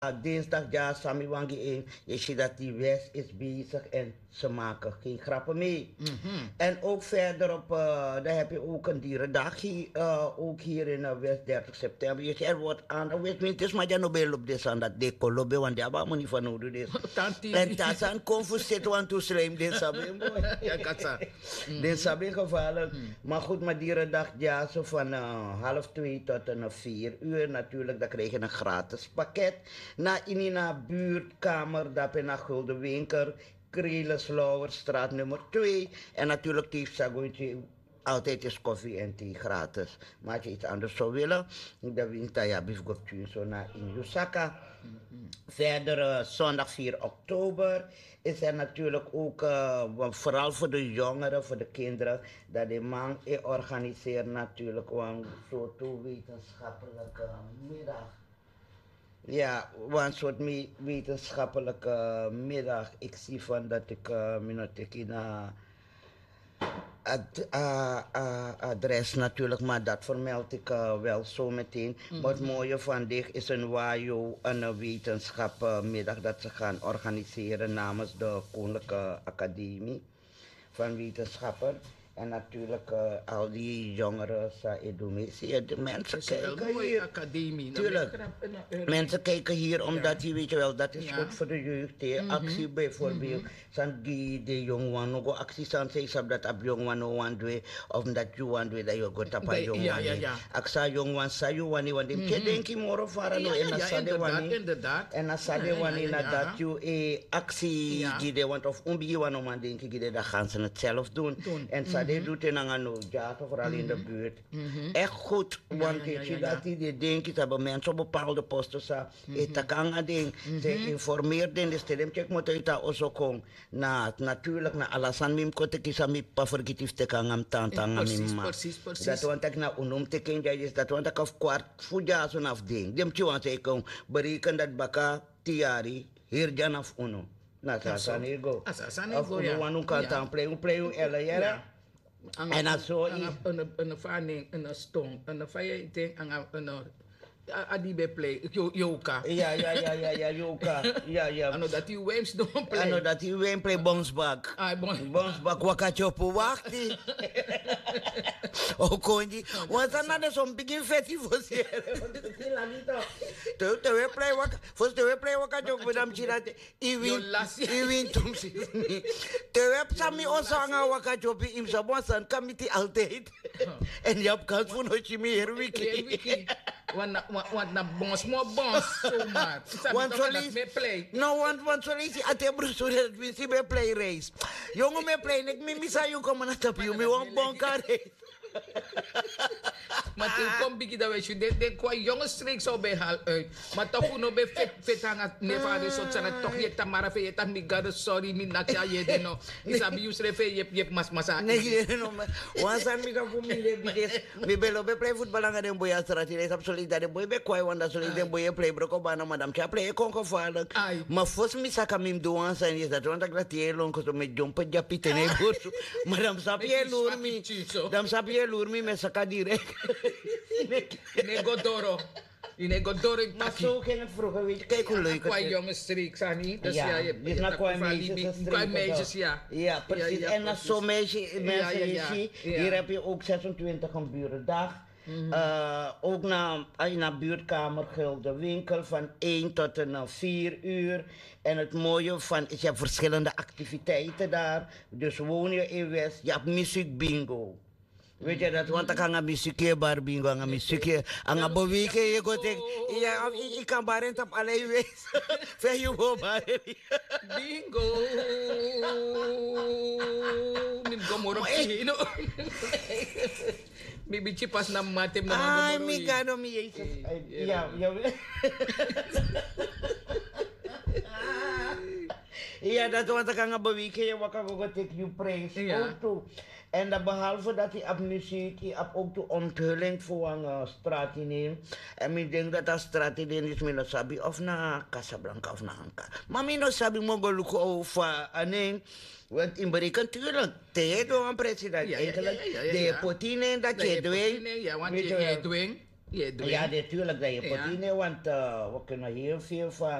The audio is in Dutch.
dinsdag ja, Sami Wangi in. Je ziet dat die West is bezig en ze maken geen grappen mee. En ook verderop, daar heb je ook een dierendag hier, ook hier in West 30 september. Je ziet er wordt aan, weet je, het is maar je nobel op dit aan dat decolobe, want die hebben niet van nodig is. En dat is een confused want to slijm, dit sabi mooi. Ja, katsa. Dit sabi gevallen. Maar goed, maar dierendag ja, zo van 1:30 tot 4 uur natuurlijk, dan krijg je een gratis pakket. In een buurtkamer, dat in een Gulden Winkel, Krelenslauwerstraat nummer 2. En natuurlijk tief Sagoentje, altijd is koffie en thee gratis. Maar als je iets anders zou willen, dan winter ja, bijvoorbeeld zo naar in Lusaka. Verder zondag 4 oktober is er natuurlijk ook, vooral voor de jongeren, voor de kinderen, dat de man organiseert natuurlijk een soort wetenschappelijke middag. Ja, een soort wetenschappelijke middag. Ik zie van dat ik naar adres natuurlijk, maar dat vermeld ik wel zo meteen. Maar het mooie van dit is een WAJO, een wetenschapmiddag dat ze gaan organiseren namens de Koninklijke Academie van Wetenschappen. En natuurlijk al die jongeren, de mensen kijken hier. Academie. Tuurlijk. Mensen kijken hier omdat je weet je wel, dat is goed voor de jeugd. Actie bijvoorbeeld. Zijn die de jongeren nog actie zijn ze dat op jongeren want doen of dat je want doen dat je gaat op jongeren. Ik zei jongeren zei je want die denk je morgen varen en dan zei de inderdaad. En dan zei de wanneer dat je actie die want of onbie want denk ik dat gaan ze het zelf doen. En die doet in een ja, vooral in de buurt. Echt goed, want je ziet dat die denken, hebben mensen op bepaalde posten staan. Het kan een ding. Ze informeert in de steden. Ik moet uit dat ook komen. Natuurlijk, na alasan mim kote kisa mi pa vergetief te kan am tantang am mim. Precies. Dat want ik na unum te ken is dat want ik af kwart fuja zo'n afding. Dem tje want ik kom bereken dat baka tiari hier jan af unum. Na sasan ego. Of unum wanu kan tan play ela yara. En dat zo een vaarning, een stong, een vijf Adibe play, Yoka. Ja, Yoka. Ja. Ano dat die Weems don't play. Ano dat die Weems play bounce back. Bounce back, wakachopo wakti. O konji, want dan na zo'n begin feti voor ze. Te play waka, voor te play wakachopo dam chirate. Iwin tumsi. Te sami osanga wakachopo imsa bonsan kamiti altijd. En je hebt kans voor nog meer wiki. Want na bons mo bons so much. Want so me play. No want so lazy ate bruso dat we see me play race. Jongen me play nek mi misa you come na tap you me want bon race. Maar toen kom ik dat weet je, dit qua jonge streek zo bij haal uit. Maar toch no be vet hangen nevader zo zijn toch je tamara fe je tam mi god sorry mi nakja je de no. Isabi you srefe je mas. Nee no maar. Wansan mi ka voor mi le bides. Mi belo be play voetbal anga den boya strati is absoluut dat de boy be kwai wanda so den boy play broko bana madam cha play kon gevaarlijk. Maar fos mi saka mi do wansan is dat want ik dat je long ko me jump japite ne bursu. Madam sapie lur mi. Dam sapie lur mi me saka direct. Negodoro. In Godoro in maar zo ging het vroeger, weet je. Kijk hoe leuk het is. Qua jonge streek, Sani. Dus ja, je hebt qua meisjes, ja. Ja, precies. Ja, en als zo'n meisje, mensen hier heb je ook 26 een burendag. Ook naar buurtkamer Gulden Winkel van 1 tot 4 uur. En het mooie van is, je hebt verschillende activiteiten daar. Dus woon je in West, je hebt muziek bingo. Weet je dat, want ik ga muziekje bar bingo, ga muziekje, ga bovike, je gaat ja, ik kan baren op allerlei wijze. Ver je go baren. Bingo. Niet gomorop kino. Bibi pas na matem na mga ay, mi gano mi Jesus. Ja. Ja, dat want ik ga bovike, je wat kan go take you praise. Ook toe. En dat behalve dat hij op muziek, hij heeft ook de onthulling voor een straat in. En ik denk dat dat straat in is, mijn sabi of naar Casablanca of naar Anka. Maar mijn sabi mogen lukken over een. Want in bereken natuurlijk, te door een president. Eigenlijk, de potine dat je dwing. Ja, want je dwing. Je doet Ja, natuurlijk dat je Ja. potine, want we kunnen heel veel van